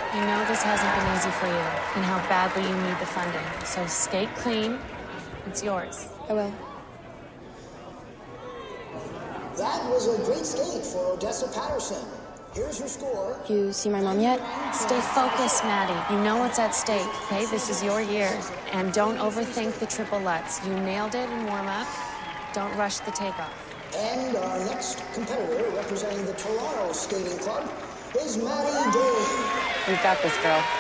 I know this hasn't been easy for you and how badly you need the funding. So skate clean. It's yours. I will. That was a great skate for Odessa Patterson. Here's your score. You see my mom yet? Stay focused, Maddie. You know what's at stake, okay? This is your year. And don't overthink the triple lutz. You nailed it in warm-up. Don't rush the takeoff. And our next competitor representing the Toronto Skating Club is Maddie Day. We've got this, girl.